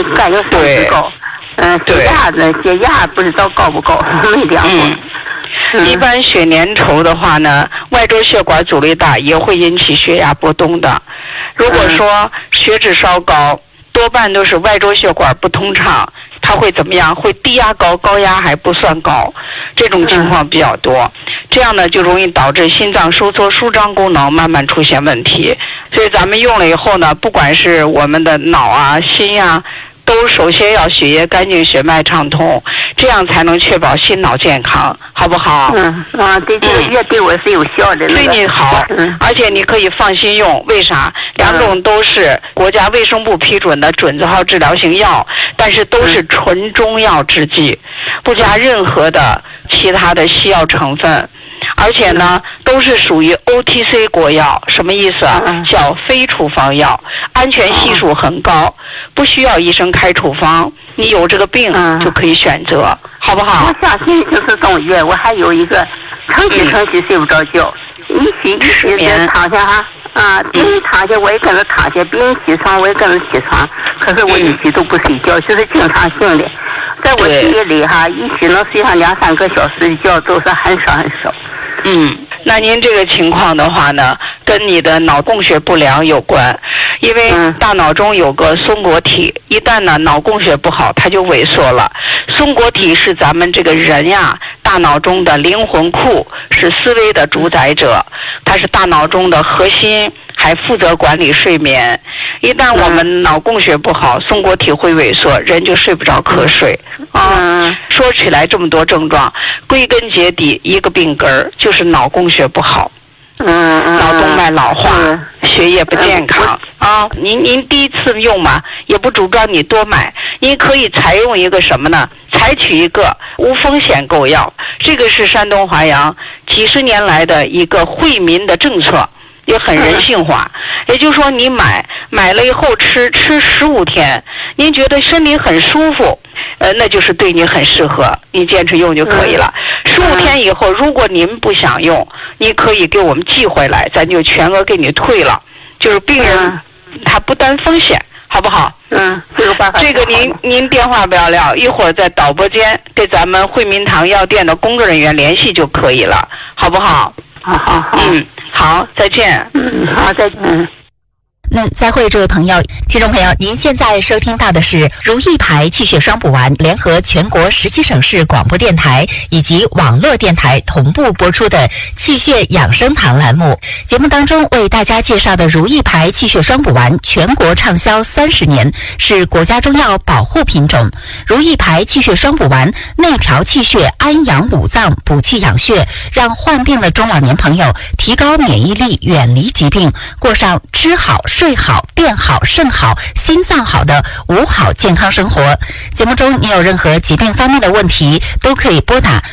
感觉身体高。血压不知道高不高，没量过。 一般血粘稠的话呢，外周血管阻力大也会引起血压波动的。如果说血脂稍高，多半都是外周血管不通畅，它会怎么样？会低压高，高压还不算高，这种情况比较多。这样呢，就容易导致心脏收缩舒张功能慢慢出现问题。所以咱们用了以后呢，不管是我们的脑啊、心啊，都首先要血液干净，血脉畅通，这样才能确保心脑健康，好不好？ 对这个药对我是有效的， 对你好，而且你可以放心用。为啥？两种都是国家卫生部批准的准字号治疗型药，但是都是纯中药制剂，不加任何的其他的西药成分。而且呢，都是属于 OTC 国药，什么意思啊？叫非处方药，安全系数很高，不需要医生开处方，你有这个病就可以选择，好不好？ 我相信就是中药，我还有一个长期睡不着觉，一起的躺下别人躺下我也跟着躺下，别人起床我也跟着起床，可是我一起都不睡觉，就是经常性的，在我记忆里一起能睡上2-3个小时的觉都是很少很少。 那您这个情况的话呢，跟你的脑供血不良有关，因为大脑中有个松果体，一旦呢脑供血不好，它就萎缩了。松果体是咱们这个人呀大脑中的灵魂库，是思维的主宰者，它是大脑中的核心，还负责管理睡眠。一旦我们脑供血不好，松果体会萎缩，人就睡不着瞌睡说起来这么多症状，归根结底一个病根儿就是脑供血不好，脑动脉老化，血液不健康您第一次用嘛，也不主张你多买，您可以采用一个什么呢？采取一个无风险购药，这个是山东华阳几十年来的一个惠民的政策，也很人性化。也就是说你买了以后吃15天，您觉得身体很舒服，那就是对你很适合，你坚持用就可以了。15天以后，如果您不想用，你可以给我们寄回来，咱就全额给你退了，就是病人他不担风险，好不好？这个您电话不要撂，一会儿在导播间给咱们惠民堂药店的工作人员联系就可以了，好不好？好，再见。 好，再见。 再会，这位朋友，听众朋友，您现在收听到的是如意牌气血双补丸联合全国17省市广播电台以及网络电台同步播出的气血养生堂栏目。节目当中为大家介绍的如意牌气血双补丸全国畅销30年，是国家中药保护品种。如意牌气血双补丸内调气血，安养五脏，补气养血，让患病的中老年朋友提高免疫力，远离疾病，过上吃好睡好变好肾好心脏好的五好健康生活。节目中你有任何疾病方面的问题，都可以拨打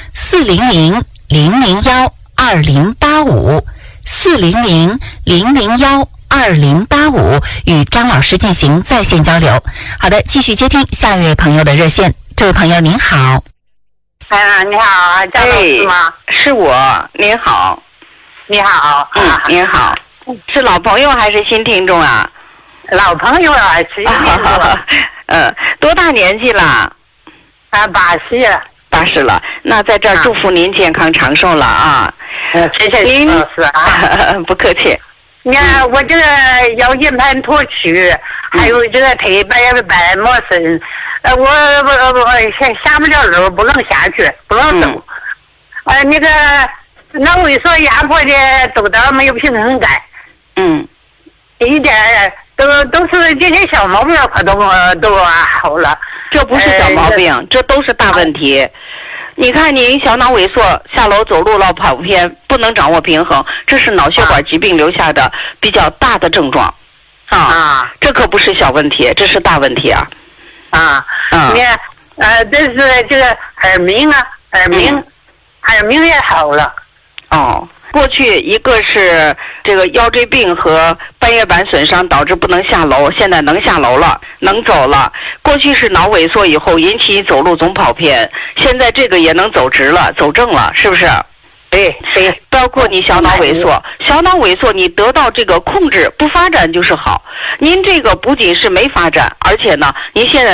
400-001-2085 400-001-2085与张老师进行在线交流。好的，继续接听下一位朋友的热线。这位朋友您好。 你好，张老师吗？ 是我，您好。 你好。 您好。是老朋友还是新听众啊？ 老朋友啊，是新听众。 多大年纪了 ？80 了。那在这儿祝福您健康长寿了啊！ 谢谢您老师啊。 不客气。 你看我这个腰间盘突出，还有这个腿白磨损，我下不了楼，不能下去，不能走。那个脑萎缩压迫的走道没有平衡感。一点都是这些小毛病，可都好了。 这不是小毛病，这都是大问题。你看您小脑萎缩，下楼走路老跑偏，不能掌握平衡，这是脑血管疾病留下的比较大的症状这可不是小问题，这是大问题啊。 你看这是这个耳鸣也好了。 过去一个是这个腰椎病和半月板损伤导致不能下楼，现在能下楼了，能走了。过去是脑萎缩以后引起走路总跑偏，现在这个也能走直了，走正了，是不是？ 对。 包括你小脑萎缩，你得到这个控制，不发展就是好。您这个不仅是没发展，而且呢，您现在